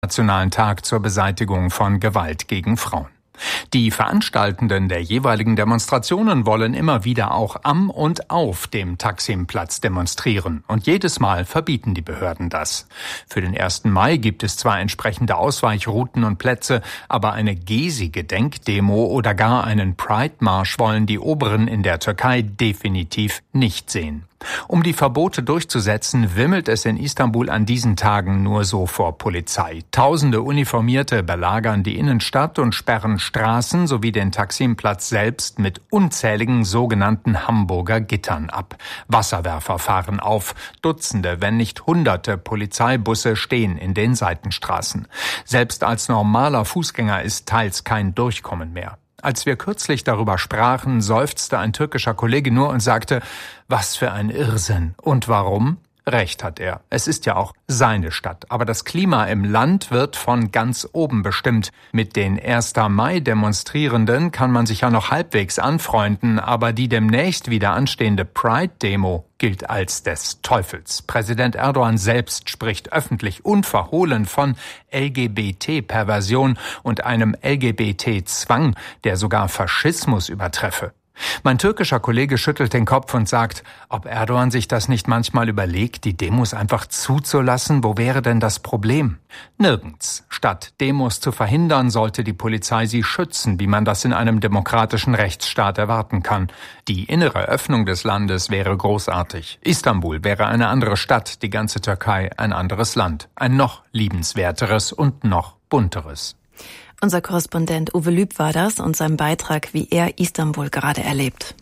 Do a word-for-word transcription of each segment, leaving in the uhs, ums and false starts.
Nationalen Tag zur Beseitigung von Gewalt gegen Frauen. Die Veranstaltenden der jeweiligen Demonstrationen wollen immer wieder auch am und auf dem Taksimplatz demonstrieren. Und jedes Mal verbieten die Behörden das. Für den ersten Mai gibt es zwar entsprechende Ausweichrouten und Plätze, aber eine Gezi-Gedenkdemo oder gar einen Pride-Marsch wollen die Oberen in der Türkei definitiv nicht sehen. Um die Verbote durchzusetzen, wimmelt es in Istanbul an diesen Tagen nur so vor Polizei. Tausende Uniformierte belagern die Innenstadt und sperren Straßen sowie den Taksimplatz selbst mit unzähligen sogenannten Hamburger Gittern ab. Wasserwerfer fahren auf. Dutzende, wenn nicht Hunderte Polizeibusse stehen in den Seitenstraßen. Selbst als normaler Fußgänger ist teils kein Durchkommen mehr. Als wir kürzlich darüber sprachen, seufzte ein türkischer Kollege nur und sagte, was für ein Irrsinn. Und warum? Recht hat er. Es ist ja auch seine Stadt. Aber das Klima im Land wird von ganz oben bestimmt. Mit den erster Mai Demonstrierenden kann man sich ja noch halbwegs anfreunden, aber die demnächst wieder anstehende Pride-Demo gilt als des Teufels. Präsident Erdogan selbst spricht öffentlich unverhohlen von L G B T-Perversion und einem L G B T-Zwang, der sogar Faschismus übertreffe. Mein türkischer Kollege schüttelt den Kopf und sagt, ob Erdogan sich das nicht manchmal überlegt, die Demos einfach zuzulassen, wo wäre denn das Problem? Nirgends. Statt Demos zu verhindern, sollte die Polizei sie schützen, wie man das in einem demokratischen Rechtsstaat erwarten kann. Die innere Öffnung des Landes wäre großartig. Istanbul wäre eine andere Stadt, die ganze Türkei ein anderes Land. Ein noch liebenswerteres und noch bunteres. Unser Korrespondent Uwe Lüb war das und sein Beitrag, wie er Istanbul gerade erlebt.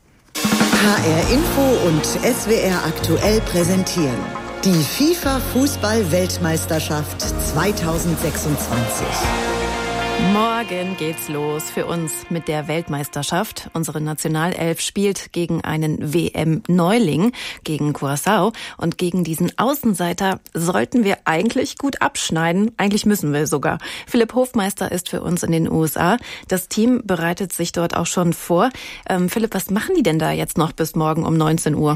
H R Info und S W R aktuell präsentieren die FIFA-Fußball-Weltmeisterschaft zweitausendsechsundzwanzig. Morgen geht's los für uns mit der Weltmeisterschaft. Unsere Nationalelf spielt gegen einen W M-Neuling, gegen Curaçao. Und gegen diesen Außenseiter sollten wir eigentlich gut abschneiden. Eigentlich müssen wir sogar. Philipp Hofmeister ist für uns in den U S A. Das Team bereitet sich dort auch schon vor. Ähm, Philipp, was machen die denn da jetzt noch bis morgen um neunzehn Uhr?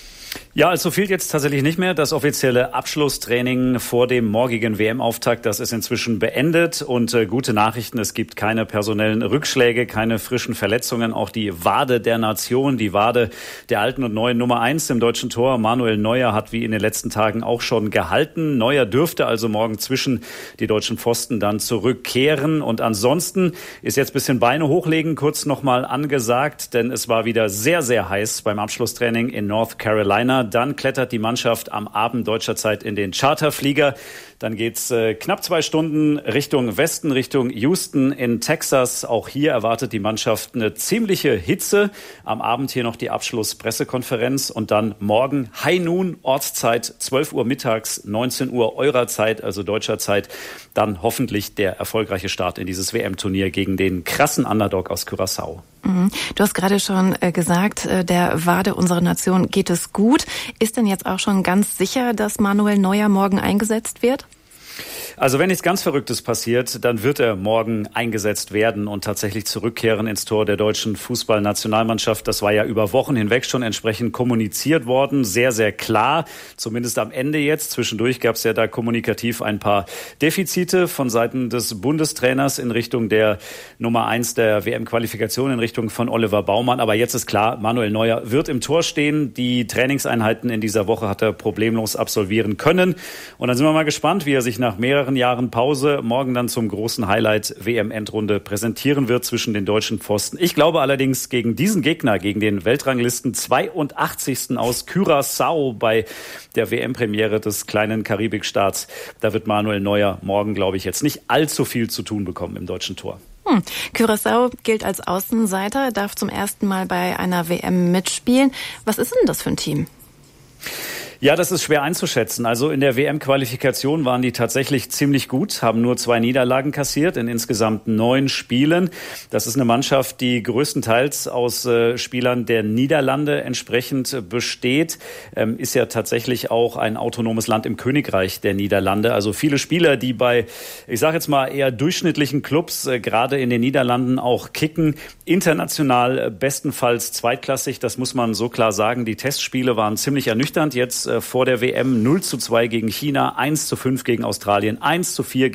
Ja, also fehlt jetzt tatsächlich nicht mehr. Das offizielle Abschlusstraining vor dem morgigen W M-Auftakt, das ist inzwischen beendet. Und äh, gute Nachrichten, es gibt keine personellen Rückschläge, keine frischen Verletzungen. Auch die Wade der Nation, die Wade der alten und neuen Nummer eins im deutschen Tor, Manuel Neuer, hat wie in den letzten Tagen auch schon gehalten. Neuer dürfte also morgen zwischen die deutschen Pfosten dann zurückkehren. Und ansonsten ist jetzt ein bisschen Beine hochlegen kurz nochmal angesagt, denn es war wieder sehr, sehr heiß beim Abschlusstraining in North Carolina. Dann klettert die Mannschaft am Abend deutscher Zeit in den Charterflieger. Dann geht's äh, knapp zwei Stunden Richtung Westen, Richtung Houston in Texas. Auch hier erwartet die Mannschaft eine ziemliche Hitze. Am Abend hier noch die Abschlusspressekonferenz und dann morgen High Noon, Ortszeit, zwölf Uhr mittags, neunzehn Uhr eurer Zeit, also deutscher Zeit. Dann hoffentlich der erfolgreiche Start in dieses W M-Turnier gegen den krassen Underdog aus Curaçao. Du hast gerade schon gesagt, der Wade unserer Nation geht es gut. Ist denn jetzt auch schon ganz sicher, dass Manuel Neuer morgen eingesetzt wird? Also wenn nichts ganz Verrücktes passiert, dann wird er morgen eingesetzt werden und tatsächlich zurückkehren ins Tor der deutschen Fußballnationalmannschaft. Das war ja über Wochen hinweg schon entsprechend kommuniziert worden. Sehr, sehr klar, zumindest am Ende jetzt. Zwischendurch gab es ja da kommunikativ ein paar Defizite von Seiten des Bundestrainers in Richtung der Nummer eins der W M-Qualifikation, in Richtung von Oliver Baumann. Aber jetzt ist klar, Manuel Neuer wird im Tor stehen. Die Trainingseinheiten in dieser Woche hat er problemlos absolvieren können. Und dann sind wir mal gespannt, wie er sich nach mehreren Jahren Pause morgen dann zum großen Highlight W M-Endrunde präsentieren wird zwischen den deutschen Pfosten. Ich glaube allerdings gegen diesen Gegner, gegen den Weltranglisten zweiundachtzigsten aus Curaçao bei der W M-Premiere des kleinen Karibikstaats, da wird Manuel Neuer morgen, glaube ich, jetzt nicht allzu viel zu tun bekommen im deutschen Tor. Hm. Curaçao gilt als Außenseiter, darf zum ersten Mal bei einer W M mitspielen. Was ist denn das für ein Team? Ja, das ist schwer einzuschätzen. Also in der W M-Qualifikation waren die tatsächlich ziemlich gut, haben nur zwei Niederlagen kassiert in insgesamt neun Spielen. Das ist eine Mannschaft, die größtenteils aus äh, Spielern der Niederlande entsprechend besteht. Ähm, ist ja tatsächlich auch ein autonomes Land im Königreich der Niederlande. Also viele Spieler, die bei, ich sage jetzt mal, eher durchschnittlichen Clubs äh, gerade in den Niederlanden auch kicken. International äh, bestenfalls zweitklassig, das muss man so klar sagen. Die Testspiele waren ziemlich ernüchternd jetzt vor der W M null zu zwei gegen China, eins zu fünf gegen Australien, eins zu vier